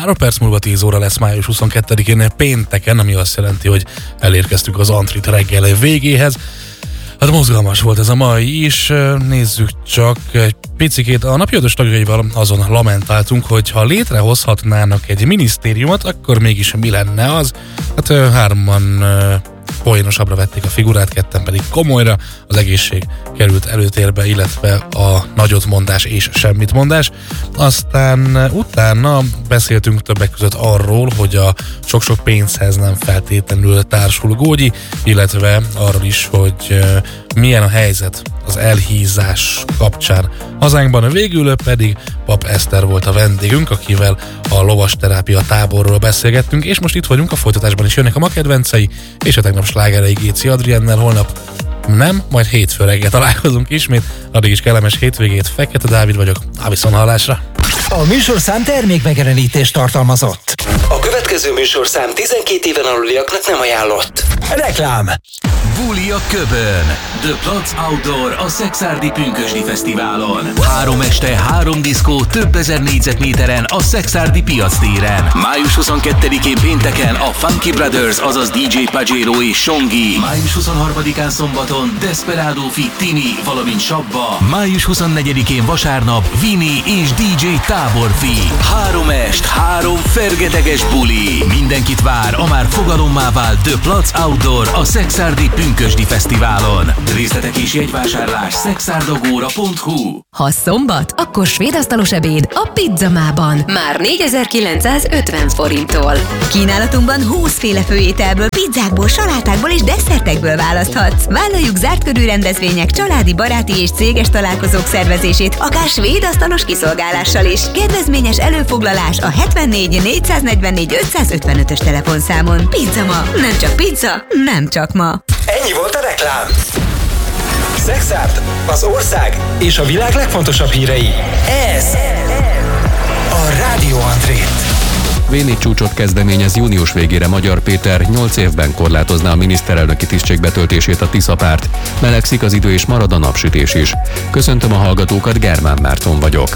3 perc múlva 10 óra lesz május 22-én pénteken, ami azt jelenti, hogy elérkeztünk az Antrit reggel végéhez. Hát mozgalmas volt ez a mai is, nézzük csak egy picikét. A napi 5-ös tagjaival azon lamentáltunk, hogy ha létrehozhatnának egy minisztériumot, akkor mégis mi lenne az? Hát hárman poénosabbra vették a figurát, ketten pedig komolyra. Az egészség került előtérbe, illetve a nagyotmondás és semmitmondás. Aztán utána beszéltünk többek között arról, hogy a sok-sok pénzhez nem feltétlenül társul gógyi, illetve arról is, hogy milyen a helyzet az elhízás kapcsán hazánkban. Végül pedig Pap Eszter volt a vendégünk, akivel a lovasterápia táborról beszélgettünk, és most itt vagyunk, a folytatásban is jönnek a ma kedvencei, és a tegnap slágerei Géci Adriennel. Holnap nem, majd hétfő reggel találkozunk ismét. Addig is kellemes hétvégét, Fekete Dávid vagyok, a viszonthallásra. A műsorszám termékmegjelenítést tartalmazott. A következő műsorszám 12 éven aluliaknak nem ajánlott. Reklám. Buli a Köbön. The Plac Outdoor a Szekszárdi Pünkösdi Fesztiválon. 3 este, 3 diszkó, több ezer négyzetméteren a Szekszárdi piac téren. Május 22-én pénteken a Funky Brothers, azaz DJ Pajero és Songi. Május 23-án szombaton Desperado Fit Timi, valamint Sabba. Május 24-én vasárnap Vini és DJ Táborfi. 3 est, 3 fergeteges buli. Mindenkit vár a már fogalommá vált The Plac Outdoor a Szekszárdi Pünkösdi Fesztiválon. Részletek és jegyvásárlás szexárdagóra.hu. Ha szombat, akkor svédasztalos ebéd a Pizzamában. Már 4950 forinttól. Kínálatunkban 20 féle főételből, pizzákból, salátákból és desszertekből választhatsz. Vállaljuk zárt körű rendezvények, családi, baráti és céges találkozók szervezését, akár svédasztalos kiszolgálással is. Kedvezményes előfoglalás a 74 444 555-ös telefonszámon. Pizzama. Nem csak pizza, nem csak ma. Ennyi volt a reklám. Szexárd, az ország és a világ legfontosabb hírei. Ez a Rádió Antrét. V4 csúcsot kezdeményez június végére Magyar Péter, 8 évben korlátozná a miniszterelnöki tisztség betöltését a Tisza párt. Melegszik az idő és marad a napsütés is. Köszöntöm a hallgatókat, Germán Márton vagyok.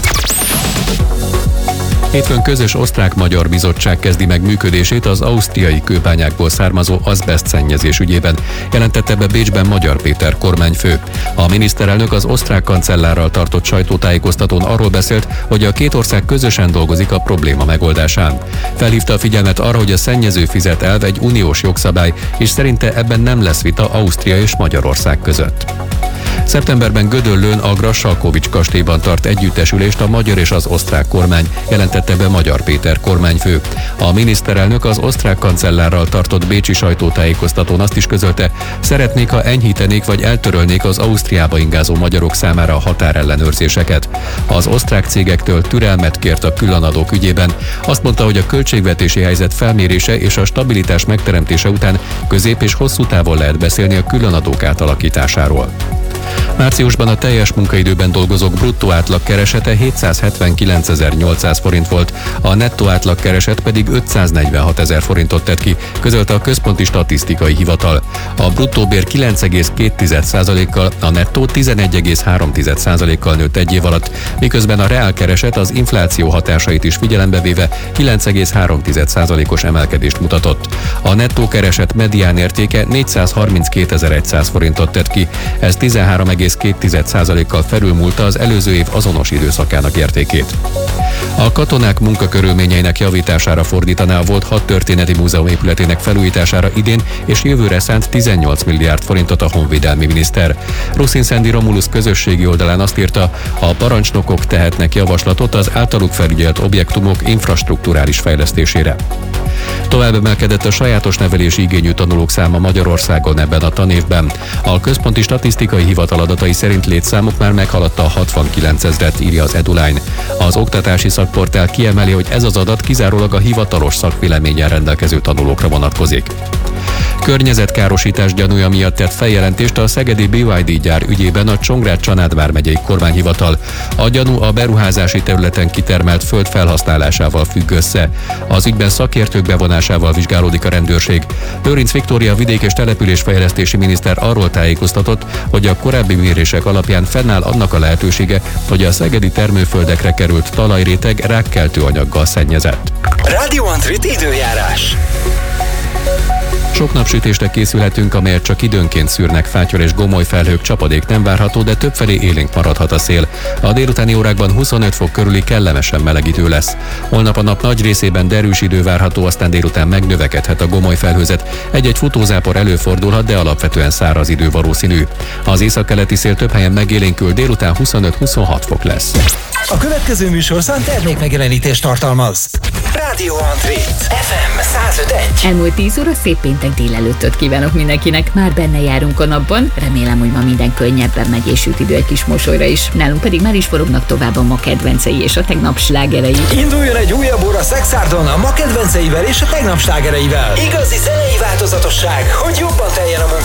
Hétfőn közös osztrák-magyar bizottság kezdi meg működését az ausztriai kőbányákból származó azbeszt szennyezés ügyében, jelentette be Bécsben Magyar Péter kormányfő. A miniszterelnök az osztrák kancellárral tartott sajtótájékoztatón arról beszélt, hogy a két ország közösen dolgozik a probléma megoldásán. Felhívta a figyelmet arra, hogy a szennyező fizet elv egy uniós jogszabály, és szerinte ebben nem lesz vita Ausztria és Magyarország között. Szeptemberben Gödöllőn a Grassalkovich kastélyban tart együttesülést a magyar és az osztrák kormány, jelentette be Magyar Péter kormányfő. A miniszterelnök az osztrák kancellárral tartott bécsi sajtótájékoztatón azt is közölte, szeretnék, ha enyhítenék vagy eltörölnék az Ausztriába ingázó magyarok számára a határellenőrzéseket. Az osztrák cégektől türelmet kért a különadók ügyében. Azt mondta, hogy a költségvetési helyzet felmérése és a stabilitás megteremtése után közép és hosszú távon lehet beszélni a különadók átalakításáról. Márciusban a teljes munkaidőben dolgozók bruttó átlagkeresete 779.800 forint volt, a nettó átlagkereset pedig 546 000 forintot tett ki, közölte a Központi Statisztikai Hivatal. A bruttó bér 9,2%-kal, a nettó 11,3%-kal nőtt egy év alatt, miközben a reálkereset az infláció hatásait is figyelembe véve 9,3%-os emelkedést mutatott. A nettó kereset medián értéke 432.100 forintot tett ki, ez 13,2%-kal felülmúlta az előző év azonos időszakának értékét. A katonák munkakörülményeinek javítására fordítaná a volt hadtörténeti múzeum épületének felújítására idén és jövőre szánt 18 milliárd forintot a honvédelmi miniszter. Ruszin-Szendi Romulus közösségi oldalán azt írta, a parancsnokok tehetnek javaslatot az általuk felügyelt objektumok infrastrukturális fejlesztésére. Tovább emelkedett a sajátos nevelési igényű tanulók száma Magyarországon ebben a tanévben. A Központi Statisztikai Hivatal adatai szerint létszámuk már meghaladta a 69 000-et, írja az Eduline. Az oktatási szakportál kiemeli, hogy ez az adat kizárólag a hivatalos szakvéleménnyel rendelkező tanulókra vonatkozik. Környezetkárosítás gyanúja miatt tett feljelentést a szegedi BYD gyár ügyében a Csongrád-Csanád vármegyei kormányhivatal. A gyanú a beruházási területen kitermelt föld felhasználásával függ össze. Az ügyben szakértők vezetők bevonásával vizsgálódik a rendőrség. Lőrinc Viktória vidék- és településfejlesztési miniszter arról tájékoztatott, hogy a korábbi mérések alapján fennáll annak a lehetősége, hogy a szegedi termőföldekre került talajréteg rákkeltő anyaggal szennyezett. Radio Antrit időjárás. Sok napsütésre készülhetünk, amelyet csak időnként szűrnek fátyor és gomoly felhők, csapadék nem várható, de többfelé élénk maradhat a szél. A délutáni órákban 25 fok körüli kellemesen meleg idő lesz. Holnap a nap nagy részében derűs idő várható, aztán délután megnövekedhet a gomoly felhőzet. Egy-egy futózápor előfordulhat, de alapvetően száraz idő valószínű. Az északkeleti szél több helyen megélénkül, délután 25-26 fok lesz. A következő műsorszám termékmegjelenítést tartalmaz. Radio Antrit FM 105.1. Elmúlt 10 óra, szép péntek délelőttöt kívánok mindenkinek. Már benne járunk a napban. Remélem, hogy ma minden könnyebben megy és süt idő egy kis mosolyra is. Nálunk pedig már is forognak tovább a ma kedvencei és a tegnap slágerei. Induljon egy újabb óra Szexárdon a ma kedvenceivel és a tegnap slágereivel. Igazi zenei változatosság, hogy jobban teljen a munka.